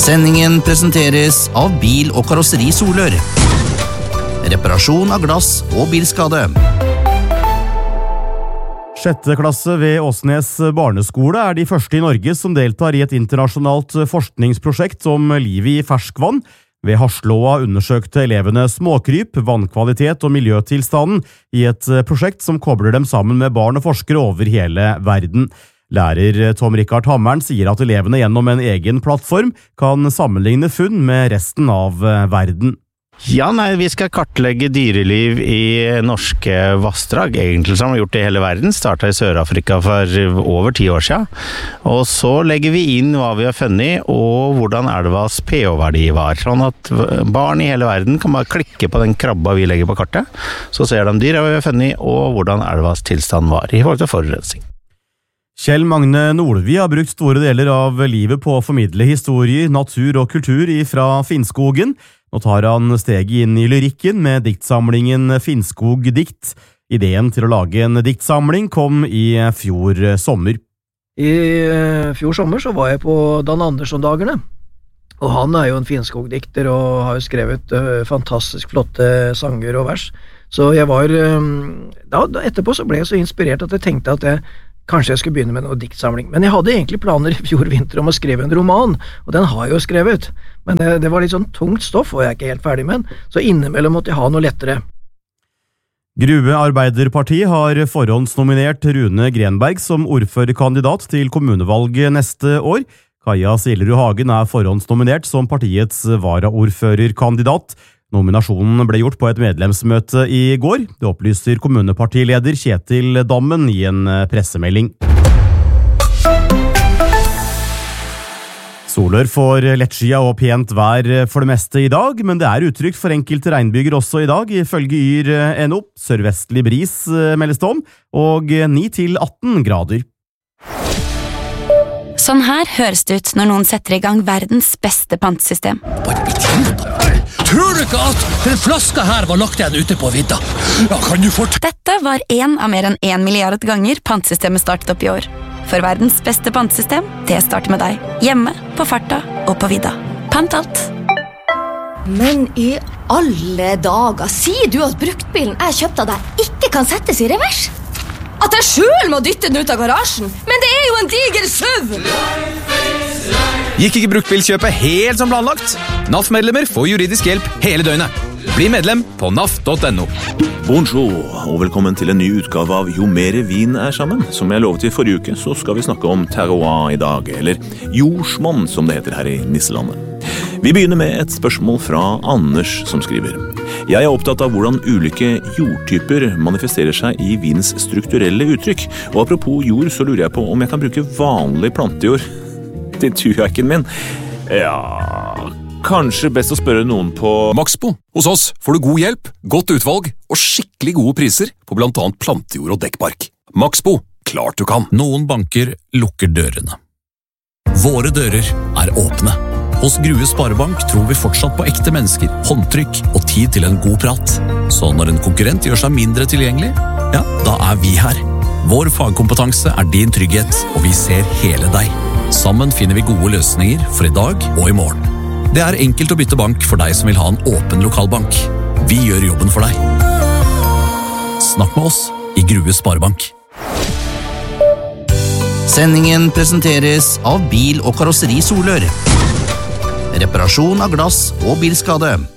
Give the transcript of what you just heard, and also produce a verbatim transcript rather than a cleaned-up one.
Sendingen presenteres av Bil- og Karosseri Solør. Reparasjon av glass og bilskade. Sjette klasse ved Åsnes barneskole er de første i Norge som deltar i et internasjonalt forskningsprosjekt om livet i ferskvann. Ved Haslåa undersøkte elevene småkryp, vannkvalitet og miljøtilstanden i et prosjekt som kobler dem sammen med barn og forskere over hele verden. Lærer Tom Rikard Hammeren sier at elevene gjennom en egen plattform kan sammenligne funn med resten av verden. Ja, nei, vi skal kartlegge dyreliv i norske vassdrag, egentlig som vi har gjort det i hele verden. Startet i Sør-Afrika for over ti år siden. Og så legger vi inn hva vi har funnet, og hvordan elvas pH-verdi var. Sånn at barn i hele verden kan bare klikke på den krabba vi legger på kartet, så ser de dyra vi har funnet, og hvordan elvas tilstand var i forhold til forurensning. Kjell Magne Nordvi har brukt store deler av livet på å formidle historier, natur og kultur fra Finnskogen. Nå tar han steget inn i lyrikken med diktsamlingen Finnskog dikt. Ideen til å lage en diktsamling kom i fjor sommer. I fjor sommer så var jeg på Dan Andersson-dagerne, og han er jo en Finnskog-dikter og har jo skrevet uh, fantastisk flotte sanger og vers. Så jeg var, um, da, da etterpå så ble jeg så inspirert at jeg tenkte at jeg kanskje jeg skulle begynne med noe diktsamling. Men jeg hadde egentlig planer i fjor vinter om å skrive en roman, og den har jeg jo skrevet. Men det, det var litt sånn tungt stoff, og jeg er ikke helt ferdig med den, så innimellom måtte jeg ha noe lettere. Grue Arbeiderparti har forhåndsnominert Rune Grenberg som ordførerkandidat til kommunevalget neste år. Kaja Silerud Hagen er forhåndsnominert som partiets varaordførerkandidat. Nominasjonen ble gjort på et medlemsmøte i går. Det opplyser kommunepartileder Kjetil Dammen i en pressemelding. Solør får lettskia og pent vær for det meste i dag, men det er utrygt for enkelte regnbyger også i dag, ifølge yr punkt no. Sørvestlig bris meldes det om, og ni til atten grader. Sånn her høres det ut når noen setter i gang verdens beste pantesystem. Tror du ikke at den flaska her var lagt igjen ute på vidda? Ja, kan du fort... Dette var en av mer enn en milliard ganger pantesystemet startet opp i år. For verdens beste pantesystem, det starter med deg. Hjemme, på farta og på vidda. Pant alt. Men i alle dager, sier du at bruktbilen jeg kjøpte av deg ikke kan settes i revers? At jeg selv må dytte den ut av garasjen? Men det er jo en diger søv! Gikk ikke bruktbilkjøpet helt som planlagt? N A F-medlemmer får juridisk hjelp hele døgnet. Bli medlem på N A F punktum no. Bonjour, og velkommen til en ny utgave av Jo mere vin er sammen. Som jeg lovet i forrige uke, så skal vi snakke om terroir i dag, eller jordsmonn, som det heter her i Nisselandet. Vi begynner med et spørsmål fra Anders, som skriver: Jeg er opptatt av hvordan ulike jordtyper manifesterer seg i vinens strukturelle uttrykk. Og apropos jord, så lurer jeg på om jeg kan bruke vanlig plantejord til turjakken min. Ja, kanskje best å spørre noen på Maxbo. Hos oss får du god hjelp, godt utvalg og skikkelig gode priser på blant annet plantejord og dekkbark. Maxbo, klart du kan. Noen banker lukker dørene. Våre dører er åpne. Hos Grue Sparebank tror vi fortsatt på ekte mennesker, håndtrykk og tid til en god prat. Så når en konkurrent gjør seg mindre tilgjengelig, ja, da er vi her. Vår fagkompetanse er din trygghet, og vi ser hele deg. Sammen finner vi gode løsninger for i dag og i morgen. Det er enkelt å bytte bank for deg som vil ha en åpen lokalbank. Vi gjør jobben for deg. Snakk med oss i Grue Sparebank. Sendingen presenteres av Bil- og Karosseri Solør. Reparasjon av glass og bilskade.